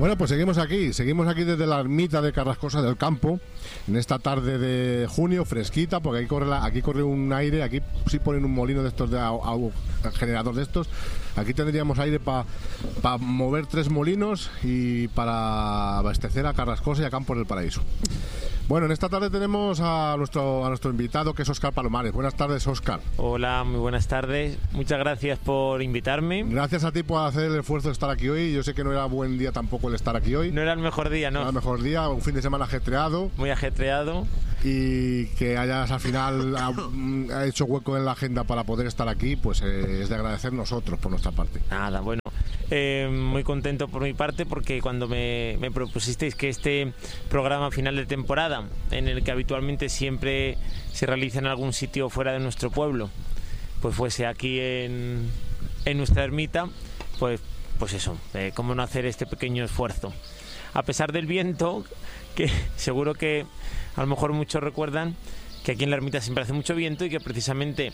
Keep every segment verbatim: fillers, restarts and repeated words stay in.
Bueno, pues seguimos aquí, seguimos aquí desde la ermita de Carrascosa del Campo, en esta tarde de junio, fresquita, porque aquí corre, la, aquí corre un aire, aquí sí ponen un molino de estos, de a, a, generador de estos, aquí tendríamos aire para pa mover tres molinos y para abastecer a Carrascosa y a Campos del Paraíso. Bueno, en esta tarde tenemos a nuestro, a nuestro invitado, que es Óscar Palomares. Buenas tardes, Óscar. Hola, muy buenas tardes. Muchas gracias por invitarme. Gracias a ti por hacer el esfuerzo de estar aquí hoy. Yo sé que no era buen día tampoco el estar aquí hoy. No era el mejor día, ¿no? No era el mejor día, un fin de semana ajetreado. Muy ajetreado. Y que hayas al final ha, ha hecho hueco en la agenda para poder estar aquí, pues eh, es de agradecer nosotros por nuestra parte. Nada, bueno. Eh, muy contento por mi parte, porque cuando me, me propusisteis que este programa final de temporada, en el que habitualmente siempre se realiza en algún sitio fuera de nuestro pueblo, pues fuese aquí en, en nuestra ermita, pues, pues eso, eh, cómo no hacer este pequeño esfuerzo. A pesar del viento, que seguro que a lo mejor muchos recuerdan que aquí en la ermita siempre hace mucho viento y que precisamente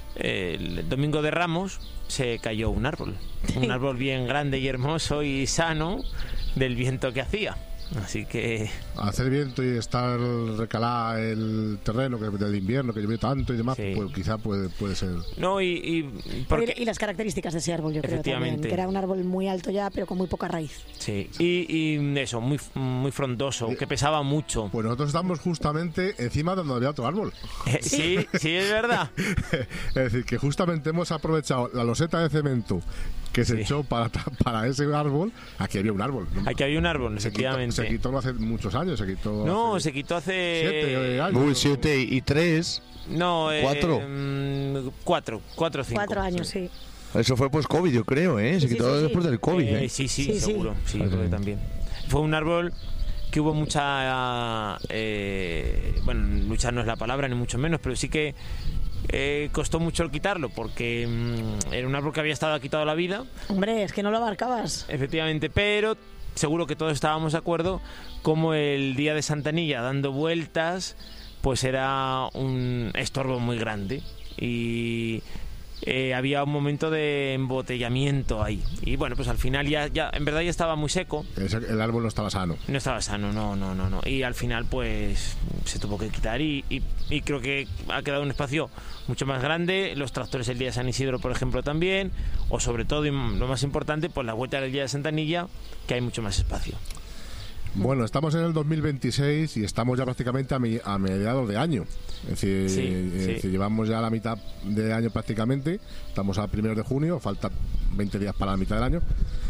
el domingo de Ramos se cayó un árbol, un árbol bien grande y hermoso y sano del viento que hacía. Así que hacer viento y estar recalada el terreno que del invierno que llovió tanto y demás, sí. Pues quizá puede, puede ser. No, y, y, porque... y las características de ese árbol, yo creo también, que era un árbol muy alto ya, pero con muy poca raíz. Sí, y, y eso, muy, muy frondoso, que pesaba mucho. Pues nosotros estamos justamente encima de donde había otro árbol. Eh, sí, sí, es verdad. Es decir, que justamente hemos aprovechado la loseta de cemento que se sí. echó para, para ese árbol. Aquí había un árbol, ¿no? Aquí había un árbol, efectivamente. Se quitó no hace muchos años, se quitó. No, hace se quitó hace. Siete años. Uy, siete y tres. No, ¿Cuatro? Eh, cuatro, cuatro o cinco. Cuatro años, sí. sí. Eso fue post-COVID, yo creo, ¿eh? Se sí, quitó sí, después sí. del COVID, ¿eh? eh sí, sí, sí, seguro. Sí, sí creo también. Fue un árbol que hubo mucha. Eh, bueno, luchar no es la palabra, ni mucho menos, pero sí que. Eh, costó mucho el quitarlo porque mmm, era un árbol que había estado aquí toda la vida. Hombre, es que no lo abarcabas. Efectivamente, pero seguro que todos estábamos de acuerdo como el día de Santanilla dando vueltas pues era un estorbo muy grande y eh, había un momento de embotellamiento ahí y bueno, pues al final ya, ya en verdad ya estaba muy seco. El árbol no estaba sano. No estaba sano, no, no, no, no. Y al final pues se tuvo que quitar y, y, y creo que ha quedado un espacio mucho más grande. Los tractores el día de San Isidro, por ejemplo, también, o sobre todo, y lo más importante, pues la vuelta del día de Santanilla, que hay mucho más espacio. Bueno, estamos en el dos mil veintiséis y estamos ya prácticamente a, mi, a mediados de año. Es decir, sí, es sí. decir, llevamos ya la mitad de año prácticamente. Estamos a primeros de junio, faltan veinte días para la mitad del año.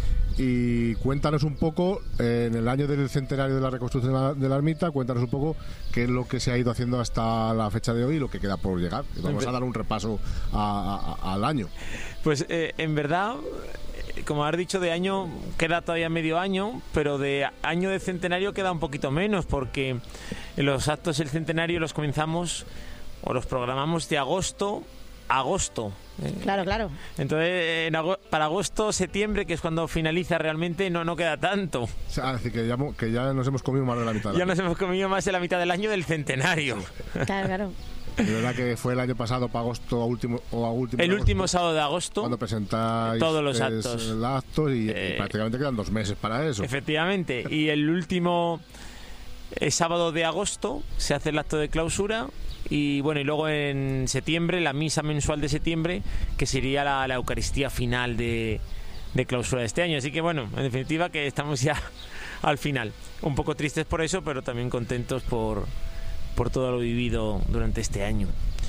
Y cuéntanos un poco, eh, en el año del centenario de la reconstrucción de la, de la ermita, cuéntanos un poco qué es lo que se ha ido haciendo hasta la fecha de hoy y lo que queda por llegar. Vamos a dar un repaso a, a, al año. Pues eh, en verdad, como has dicho, de año queda todavía medio año, pero de año de centenario queda un poquito menos, porque los actos del centenario los comenzamos o los programamos de agosto a agosto. Claro, claro. Entonces, en agosto, para agosto, septiembre, que es cuando finaliza realmente, no, no queda tanto. O sea, es decir, que ya, que ya nos hemos comido más de la mitad. Ya nos hemos comido más de la mitad del año del centenario. Claro, claro. De verdad que fue el año pasado para agosto a último, o a último el agosto, último sábado de agosto, cuando presentáis todos los actos, el acto y, eh, y prácticamente quedan dos meses para eso. Efectivamente. Y el último eh, sábado de agosto se hace el acto de clausura. Y bueno, y luego en septiembre, la misa mensual de septiembre, que sería la, la Eucaristía final de, de clausura de este año. Así que bueno, en definitiva que estamos ya al final. Un poco tristes por eso, pero también contentos por, por todo lo vivido durante este año.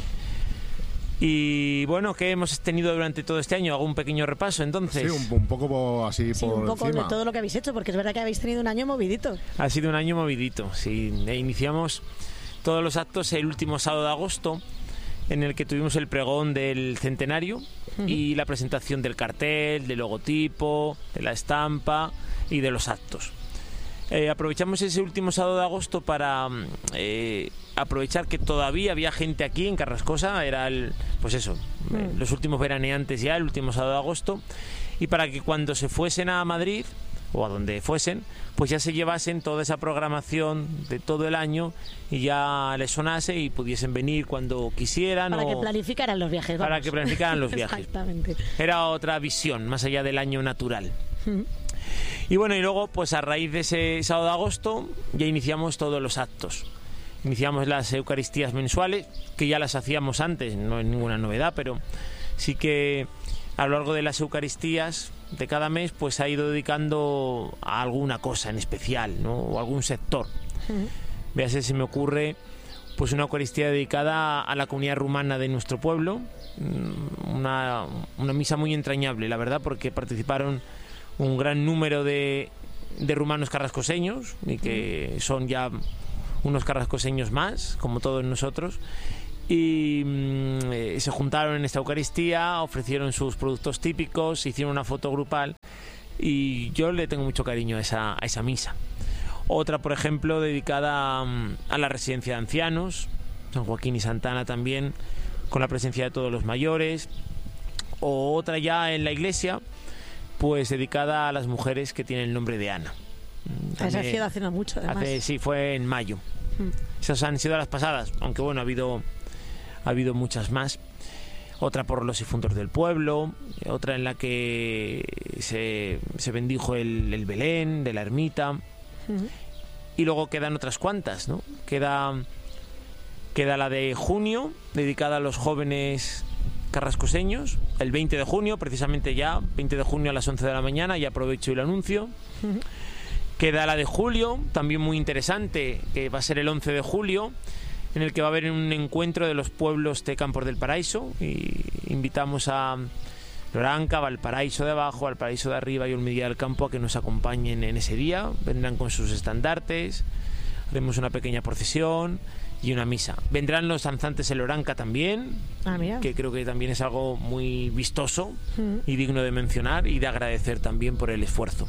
Y bueno, ¿qué hemos tenido durante todo este año? Hago un pequeño repaso entonces. Sí, un, un poco así sí, por un poco encima. De todo lo que habéis hecho, porque es verdad que habéis tenido un año movidito. Ha sido un año movidito, sí. E iniciamos todos los actos el último sábado de agosto, en el que tuvimos el pregón del centenario uh-huh. y la presentación del cartel, del logotipo, de la estampa y de los actos. Eh, aprovechamos ese último sábado de agosto para eh, aprovechar que todavía había gente aquí en Carrascosa, era el, pues eso, uh-huh. eh, los últimos veraneantes ya, el último sábado de agosto, y para que cuando se fuesen a Madrid o a donde fuesen, pues ya se llevasen toda esa programación de todo el año y ya les sonase y pudiesen venir cuando quisieran. Para o que planificaran los viajes. Vamos. Para que planificaran los viajes. Exactamente. Era otra visión, más allá del año natural. Mm. Y bueno, y luego, pues a raíz de ese sábado de agosto, ya iniciamos todos los actos. Iniciamos las Eucaristías mensuales, que ya las hacíamos antes, no es ninguna novedad, pero sí que a lo largo de las Eucaristías de cada mes, pues ha ido dedicando a alguna cosa en especial, ¿no? O algún sector. Uh-huh. Véase, se me ocurre pues una Eucaristía dedicada a la comunidad rumana de nuestro pueblo, una, una misa muy entrañable, la verdad, porque participaron un gran número de, de rumanos carrascoseños, y que son ya unos carrascoseños más, como todos nosotros, y eh, se juntaron en esta Eucaristía, ofrecieron sus productos típicos, hicieron una foto grupal, y yo le tengo mucho cariño a esa, a esa misa. Otra, por ejemplo, dedicada a, a la residencia de ancianos, San Joaquín y Santa Ana también, con la presencia de todos los mayores. O otra ya en la iglesia, pues dedicada a las mujeres que tienen el nombre de Ana. Esa ha sido hace no mucho, además. Hace, sí, fue en mayo. Mm. Esas han sido las pasadas, aunque bueno, ha habido, ha habido muchas más. Otra por los difuntos del pueblo, otra en la que se, se bendijo el, el Belén de la ermita. Uh-huh. Y luego quedan otras cuantas, ¿no? Queda, queda la de junio, dedicada a los jóvenes carrascoseños, el veinte de junio, precisamente ya, veinte de junio a las once de la mañana, y aprovecho y lo anuncio. Uh-huh. Queda la de julio, también muy interesante, que va a ser el once de julio, en el que va a haber un encuentro de los pueblos de Campos del Paraíso, y invitamos a Loranca, Valparaíso de abajo, Valparaíso de arriba y Olmedilla del Campo a que nos acompañen en ese día. Vendrán con sus estandartes, haremos una pequeña procesión y una misa. Vendrán los danzantes en Loranca también, ah, que creo que también es algo muy vistoso mm. y digno de mencionar y de agradecer también por el esfuerzo.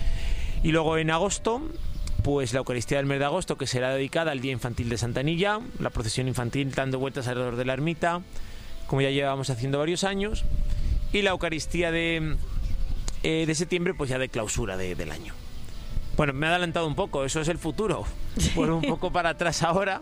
Y luego en agosto, pues la Eucaristía del mes de agosto, que será dedicada al Día Infantil de Santa Anilla, la procesión infantil dando vueltas alrededor de la ermita, como ya llevamos haciendo varios años. Y la Eucaristía de, eh, de septiembre, pues ya de clausura de, del año. Bueno, me he adelantado un poco, eso es el futuro. Por un poco para atrás ahora.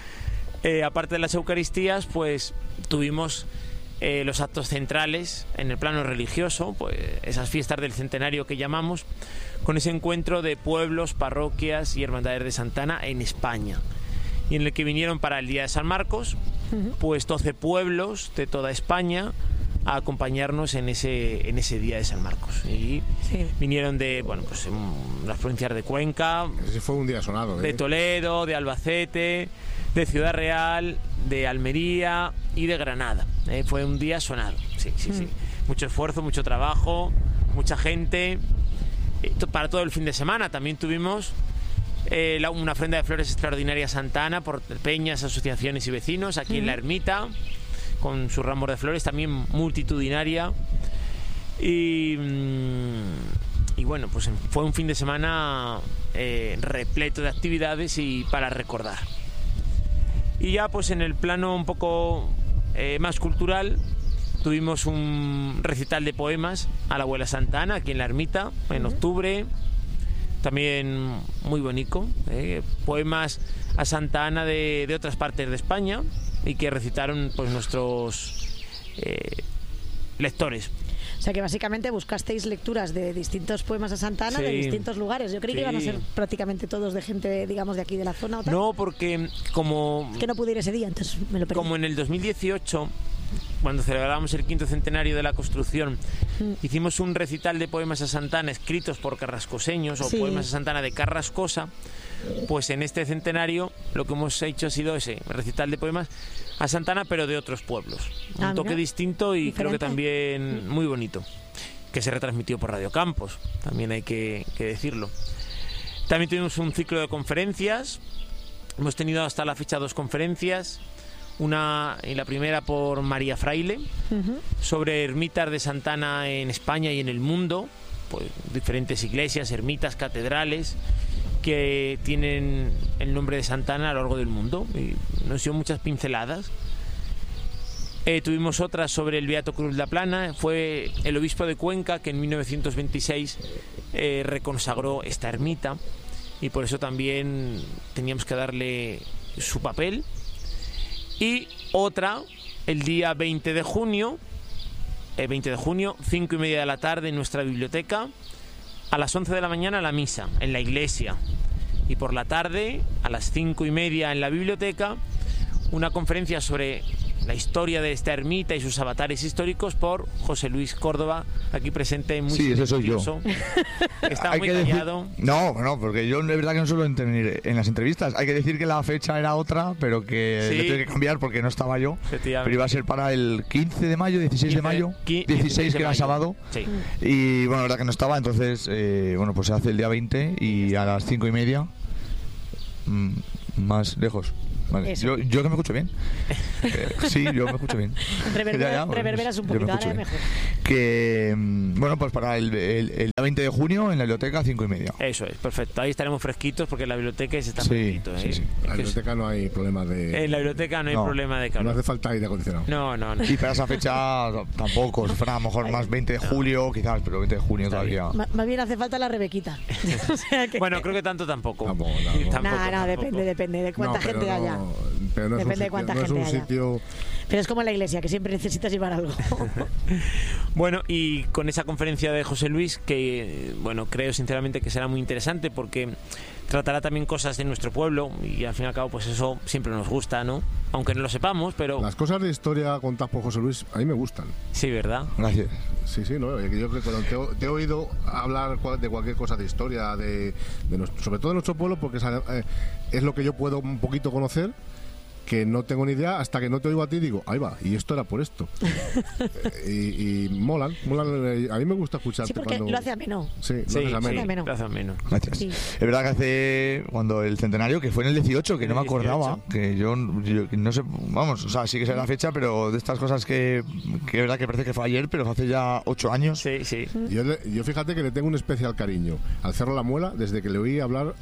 Eh, aparte de las Eucaristías, pues tuvimos eh, los actos centrales en el plano religioso, pues esas fiestas del centenario que llamamos, con ese encuentro de pueblos, parroquias y hermandades de Santa Ana en España. Y en el que vinieron para el Día de San Marcos, uh-huh. pues doce pueblos de toda España a acompañarnos en ese en ese día de San Marcos. Y sí. vinieron de, bueno, pues las provincias de Cuenca, ese fue un día sonado, ¿eh? de Toledo, de Albacete, de Ciudad Real, de Almería y de Granada. ¿eh? Fue un día sonado, sí, sí, mm. sí. Mucho esfuerzo, mucho trabajo, mucha gente. Eh, para todo el fin de semana también tuvimos eh, la, una ofrenda de flores extraordinaria a Santa Ana por peñas, asociaciones y vecinos aquí mm. en la ermita, con sus ramos de flores, también multitudinaria. Y, y bueno, pues fue un fin de semana eh, repleto de actividades y para recordar. Y ya pues en el plano un poco eh, más cultural, tuvimos un recital de poemas a la abuela Santa Ana, aquí en la ermita, en octubre, también muy bonito, eh, poemas a Santa Ana de, de otras partes de España, y que recitaron pues nuestros eh, lectores. O sea que básicamente buscasteis lecturas de distintos poemas a Santa Ana, sí. de distintos lugares. Yo creí sí. que iban a ser prácticamente todos de gente, digamos, de aquí de la zona o tal. No, porque como... Es que no pude ir ese día, entonces me lo perdí. Como en el dos mil dieciocho, cuando celebramos el quinto centenario de la construcción, mm. hicimos un recital de poemas a Santa Ana escritos por carrascoseños, o sí. poemas a Santa Ana de Carrascosa. Pues en este centenario lo que hemos hecho ha sido ese recital de poemas a Santa Ana, pero de otros pueblos. Un ah, toque mira. distinto y Diferente. creo que también muy bonito, que se retransmitió por Radio Campos, también hay que, que decirlo. También tuvimos un ciclo de conferencias, hemos tenido hasta la fecha dos conferencias, una y la primera por María Fraile, uh-huh. sobre ermitas de Santa Ana en España y en el mundo, pues diferentes iglesias, ermitas, catedrales que tienen el nombre de Santa Ana a lo largo del mundo, y nos dio muchas pinceladas. Eh, tuvimos otras sobre el Beato Cruz La Plana. Fue el obispo de Cuenca que en mil novecientos veintiséis eh, reconsagró esta ermita, y por eso también teníamos que darle su papel. Y otra el día veinte de junio, el veinte de junio, cinco y media de la tarde, en nuestra biblioteca, a las once de la mañana la misa en la iglesia y por la tarde a las cinco y media en la biblioteca una conferencia sobre la historia de esta ermita y sus avatares históricos por José Luis Córdoba, aquí presente, muy sí, ese soy yo. Está Hay muy que callado. Decir... No, no, porque yo de verdad que no suelo intervenir en las entrevistas. Hay que decir que la fecha era otra, pero que sí. le tuve que cambiar porque no estaba yo. Pero iba a ser para el quince de mayo, dieciséis quince, de mayo, quince, dieciséis que era sábado. Sí. Y bueno, la verdad que no estaba, entonces, eh, bueno, pues se hace el día veinte y a las cinco y media, mmm, más lejos. Vale. Yo, yo que me escucho bien. Eh, sí, yo me escucho bien. Reverbera, ya, ya, reverberas un poquito, ahora es mejor. Que, bueno, pues para el, el, el veinte de junio en la biblioteca, cinco y media. Eso es, perfecto. Ahí estaremos fresquitos porque en la biblioteca se está sí, fresquito. ¿eh? Sí, sí. En la biblioteca no hay problema de... En la biblioteca no hay no, problema de calor. No hace falta aire acondicionado. No, no, no. Y para esa fecha tampoco. Si fuera a lo mejor más veinte de julio, quizás, pero veinte de junio está todavía. Bien. Más bien hace falta la Rebequita. O sea que... Bueno, creo que tanto tampoco. Tampoco, tampoco. No, no, tampoco. depende, depende de cuánta no, gente no, haya. Pero no Depende es un de cuánta sitio, gente no es un haya. sitio... Pero es como en la iglesia, que siempre necesitas llevar algo. Bueno, y con esa conferencia de José Luis, que bueno, creo sinceramente que será muy interesante porque tratará también cosas de nuestro pueblo y al fin y al cabo pues eso siempre nos gusta, ¿no? Aunque no lo sepamos, pero... Las cosas de historia contadas por José Luis a mí me gustan. Sí, ¿verdad? Gracias. Sí, sí, no, yo creo que cuando te, te he oído hablar de cualquier cosa de historia, de, de nuestro, sobre todo de nuestro pueblo, porque es, eh, es lo que yo puedo un poquito conocer, que no tengo ni idea, hasta que no te oigo a ti digo, ahí va, y esto era por esto. y, y molan, molan, a mí me gusta escucharte. Sí, porque cuando... lo hace ameno. Sí, lo sí, hace ameno. Sí, lo hace ameno. Gracias. Sí. Es verdad que hace, cuando el centenario, que fue en el dieciocho, que no me acordaba, que yo, yo no sé, vamos, o sea, sí que sé la fecha, pero de estas cosas que, que es verdad que parece que fue ayer, pero hace ya ocho años. Sí, sí. Yo, yo fíjate que le tengo un especial cariño al Cerro La Muela desde que le oí hablar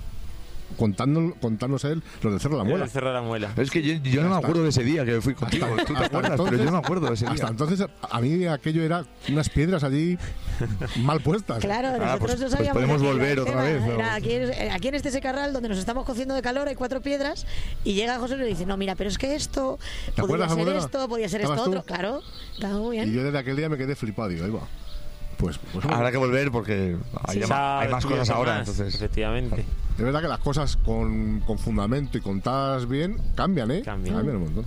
contando, contándose él lo del Cerro La Muela. El Cerro La Muela. Es que yo, yo no me acuerdo de ese día que fui contigo. Hasta, Tú te acuerdas, entonces, pero yo no me acuerdo de ese día. Hasta entonces, a mí aquello era unas piedras allí mal puestas. Claro, nosotros ah, pues, no sabíamos. Pues podemos volver otra tema. vez. ¿No? Era aquí, aquí en este secarral donde nos estamos cociendo de calor hay cuatro piedras y llega José y le dice, no, mira, pero es que esto podría ser Almudena? esto, podría ser esto tú? otro. Claro, está muy bien. Y yo desde aquel día me quedé flipado, digo, ahí va. Pues, pues habrá que volver porque hay, Sí, ma- hay más cosas ahora. más, Entonces, efectivamente. es verdad que las cosas con, con fundamento y contadas bien cambian, ¿eh? Cambian. Cambian un montón.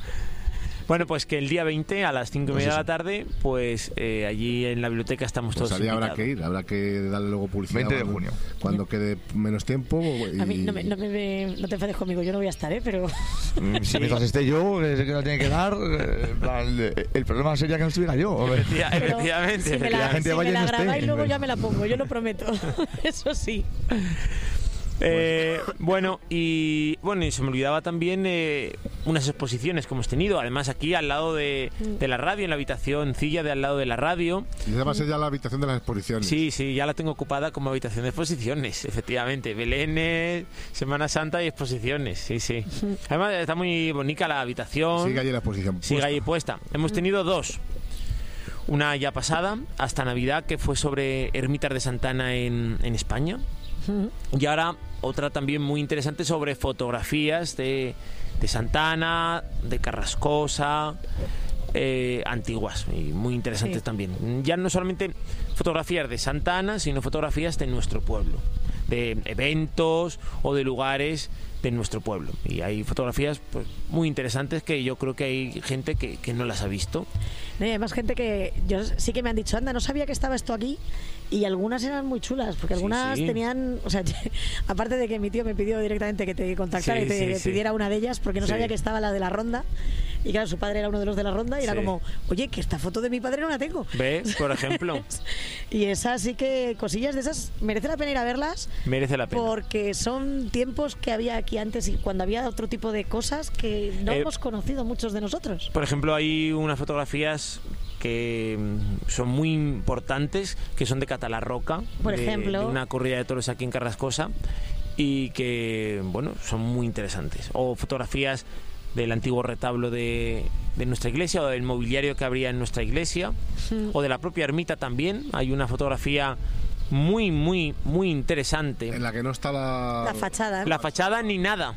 Bueno, pues que el día veinte a las cinco y Pues media de eso. la tarde, pues eh, allí en la biblioteca estamos Pues todos allí habrá invitados. que ir, habrá que darle luego publicidad. veinte de cuando- junio. Cuando quede menos tiempo. Y... A mí no, me, no, me, me- no te enfades conmigo, yo no voy a estar, ¿eh? Pero si mientras esté yo, que sé que lo tiene que dar, eh, en plan, el, el problema sería que no estuviera yo. Efectiva- pero efectivamente. si me la la, gente si vaya me y la no esté. grabáis luego ya me la pongo, yo lo prometo. Eso sí. Eh, bueno, y bueno, y se me olvidaba también eh, unas exposiciones que hemos tenido, además aquí al lado de, de la radio, en la habitación Cilla de al lado de la radio. Y esa va a ser ya la habitación de las exposiciones. Sí, sí, ya la tengo ocupada como habitación de exposiciones, efectivamente. Belénes, Semana Santa y exposiciones, sí, sí. Además está muy bonita la habitación. Sigue allí la exposición. Sigue puesta. ahí puesta. Hemos tenido dos. Una ya pasada, hasta Navidad, que fue sobre ermitas de Santana en, en España. Y ahora otra también muy interesante sobre fotografías de, de Santana, de Carrascosa, eh, antiguas y muy interesantes Sí. también. Ya no solamente fotografías de Santana, sino fotografías de nuestro pueblo, de eventos o de lugares de nuestro pueblo. Y hay fotografías pues, muy interesantes que yo creo que hay gente que, que no las ha visto. No, y hay más gente que yo sí que me han dicho, anda, no sabía que estaba esto aquí. Y algunas eran muy chulas, porque Sí, algunas sí. tenían, o sea, aparte de que mi tío me pidió directamente que te contactara Sí, y te sí, sí. pidiera una de ellas, porque no Sí. sabía que estaba la de la ronda. Y claro, su padre era uno de los de la ronda y era Sí. como, oye, que esta foto de mi padre no la tengo. ¿Ves? Por ejemplo, Y esas sí que, cosillas de esas, merece la pena ir a verlas. merece la pena. Porque son tiempos que había aquí antes y cuando había otro tipo de cosas que no Eh, hemos conocido muchos de nosotros. Por ejemplo, hay unas fotografías que mm, son muy importantes, que son de Catalarroca, Por de, ejemplo. de una corrida de toros aquí en Carrascosa, y que, bueno, son muy interesantes. O fotografías del antiguo retablo de, de nuestra iglesia, o del mobiliario que habría en nuestra iglesia, o de la propia ermita también. Hay una fotografía muy, muy, muy interesante. En la que no está la... La fachada. ¿no? La fachada ni nada.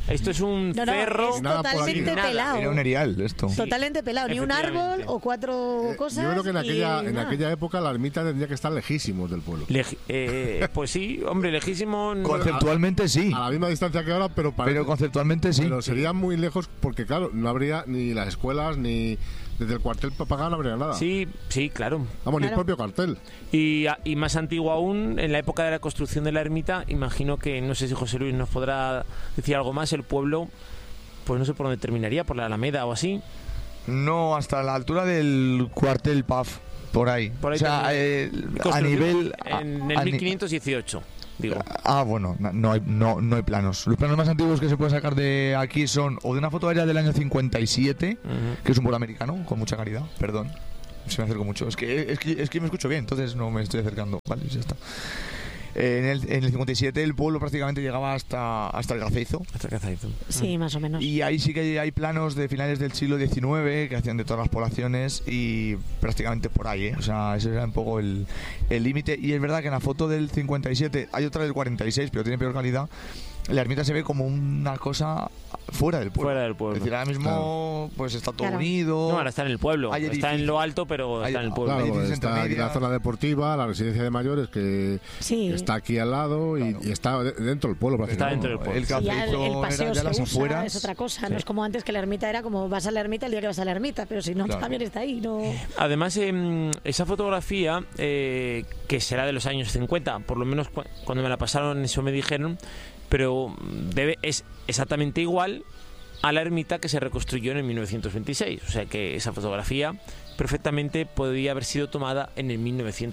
Esto es un no, no, cerro. es totalmente pelado. Era un erial esto. Sí. Totalmente pelado, ni un árbol o cuatro Eh, cosas. Yo creo que en aquella, y en nada. aquella época la ermita tendría que estar lejísimos del pueblo. Legi- eh, pues sí, hombre, lejísimo. no- Conceptualmente sí, A la misma distancia que ahora, pero para pero conceptualmente sí. Pero sería muy lejos porque, claro, no habría ni las escuelas ni desde el cuartel Papagán no habría nada. Sí, sí, claro. Vamos, ni el Claro. propio cuartel. Y, y más antiguo aún, en la época de la construcción de la ermita, imagino que, no sé si José Luis nos podrá decir algo más, el pueblo, pues no sé por dónde terminaría, por la Alameda o así. No, hasta la altura del cuartel P A F, por ahí. Por ahí o sea, también. eh, a Construcción nivel... En a- el a ni- mil quinientos dieciocho, digo. Ah, bueno, no, no hay, no, no hay planos. Los planos más antiguos que se pueden sacar de aquí son o de una foto aérea del año cincuenta y siete, Ujú. que es un vuelo americano, con mucha calidad, perdón. Se me acerco mucho. Es que, es que, es que me escucho bien, entonces no me estoy acercando. Vale, ya está. Eh, en, el, en el cincuenta y siete el pueblo prácticamente llegaba hasta, hasta el Gaceizo. Hasta que hace esto. Sí, más o menos. Y ahí sí que hay planos de finales del siglo diecinueve que hacían de todas las poblaciones y prácticamente por ahí, ¿eh? O sea, ese era un poco el el límite. Y es verdad que en la foto del cincuenta y siete hay otra del cuarenta y seis, pero tiene peor calidad. La ermita se ve como una cosa fuera del pueblo. Fuera del pueblo. Es decir, ahora mismo pues está todo Claro. unido. No, ahora está en el pueblo. Hay Está en edificios- lo alto, pero hay- está en el pueblo. Claro, edificios está aquí intermedia. la zona deportiva, la residencia de mayores que, Sí. que está aquí al lado y, Claro. y está de- dentro del pueblo Está prácticamente. dentro del pueblo. El Sí, ya el, Gaceizo el era paseo de se las usa, afueras. es otra cosa. Sí. No es como antes que la ermita era como vas a la ermita el día que vas a la ermita, pero si no, Claro. también está ahí. No... Además, em, esa fotografía, eh, que será de los años cincuenta, por lo menos cu- cuando me la pasaron eso me dijeron, pero debe es exactamente igual a la ermita que se reconstruyó en el mil novecientos veintiséis. O sea que esa fotografía perfectamente podría haber sido tomada en el mil novecientos